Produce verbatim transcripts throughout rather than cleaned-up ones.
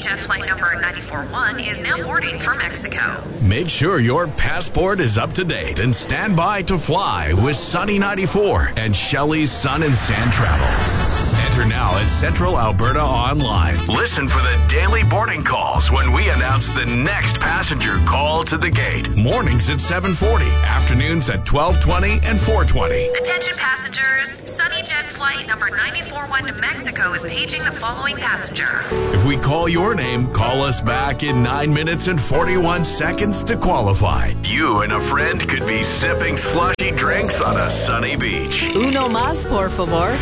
Jet flight number nine four one is now boarding for Mexico. Make sure your passport is up to date and stand by to fly with Sunny ninety-four and Shelley's Sun and Sand Travel. Enter now at Central Alberta Online. Listen for the daily boarding calls when we announce the next passenger call to the gate. Mornings at seven forty, afternoons at twelve twenty and four twenty. Attention passengers, Sunny Jet flight number nine four one to Mexico is paging the following passenger. If we call your name, call us back in nine minutes and forty-one seconds to qualify. You and a friend could be sipping slushy drinks on a sunny beach. Uno más, por favor.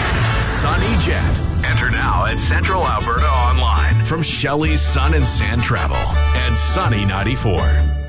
Sunny Jet. Enter now at Central Alberta Online from Shelley's Sun and Sand Travel and Sunny ninety-four.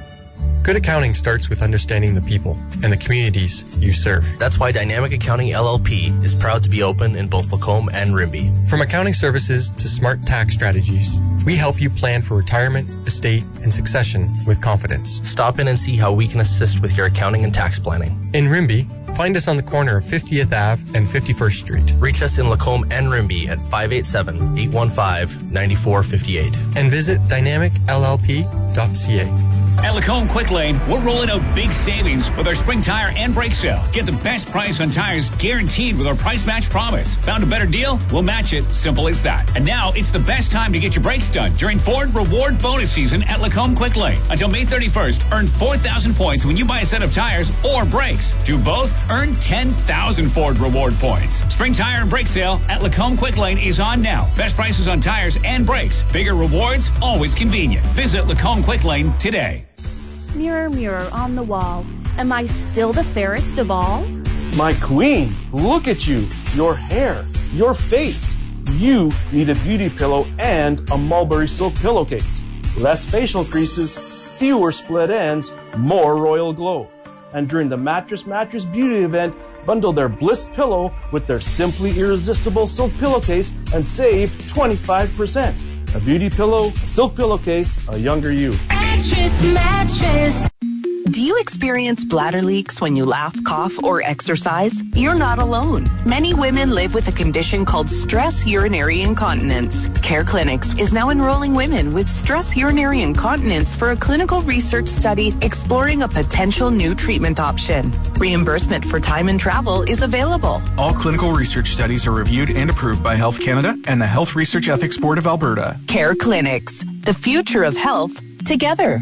Good accounting starts with understanding the people and the communities you serve. That's why Dynamic Accounting L L P is proud to be open in both Lacombe and Rimbey. From accounting services to smart tax strategies, we help you plan for retirement, estate, and succession with confidence. Stop in and see how we can assist with your accounting and tax planning. In Rimbey, find us on the corner of fiftieth Avenue and fifty-first Street. Reach us in Lacombe and Rimbey at five eight seven, eight one five, nine four five eight. And visit dynamic l l p dot c a. At Lacombe Quick Lane, we're rolling out big savings with our spring tire and brake sale. Get the best price on tires guaranteed with our price match promise. Found a better deal? We'll match it. Simple as that. And now it's the best time to get your brakes done during Ford Reward bonus season at Lacombe Quick Lane. Until May thirty-first, earn four thousand points when you buy a set of tires or brakes. Do both? Earn ten thousand Ford Reward points. Spring tire and brake sale at Lacombe Quick Lane is on now. Best prices on tires and brakes. Bigger rewards, always convenient. Visit Lacombe Quick Lane today. Mirror, mirror on the wall, am I still the fairest of all? My queen, look at you, your hair, your face. You need a beauty pillow and a Mulberry Silk pillowcase. Less facial creases, fewer split ends, more royal glow. And during the Mattress Mattress Beauty event, bundle their Bliss pillow with their Simply Irresistible Silk pillowcase and save twenty-five percent. A beauty pillow, a silk pillowcase, a younger you. Mattress, mattress. Do you experience bladder leaks when you laugh, cough, or exercise? You're not alone. Many women live with a condition called stress urinary incontinence. Care Clinics is now enrolling women with stress urinary incontinence for a clinical research study exploring a potential new treatment option. Reimbursement for time and travel is available. All clinical research studies are reviewed and approved by Health Canada and the Health Research Ethics Board of Alberta. Care Clinics, the future of health together.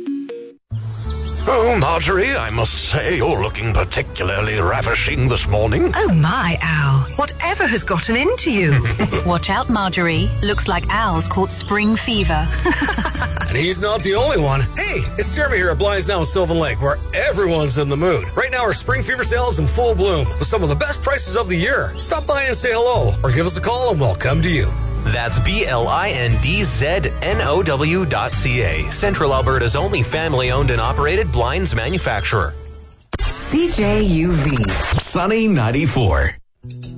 Oh, Marjorie, I must say you're looking particularly ravishing this morning. Oh, my, Al. Whatever has gotten into you? Watch out, Marjorie. Looks like Al's caught spring fever. And he's not the only one. Hey, it's Jeremy here at Blinds Now in Sylvan Lake, where everyone's in the mood. Right now, our spring fever sale is in full bloom with some of the best prices of the year. Stop by and say hello, or give us a call and we'll come to you. That's B L I N D Z N O W dot C A. Central Alberta's only family-owned and operated blinds manufacturer. C J U V. Sunny ninety-four.